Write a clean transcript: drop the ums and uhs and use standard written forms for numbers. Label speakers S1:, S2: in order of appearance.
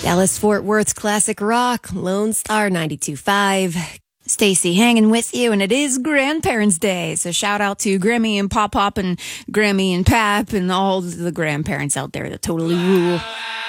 S1: Dallas Fort Worth's classic rock, Lone Star 92.5. Stacy hanging with you, and it is Grandparents' Day. So shout out to Grammy and Pop Pop and Grammy and Pap and all the grandparents out there that totally rule.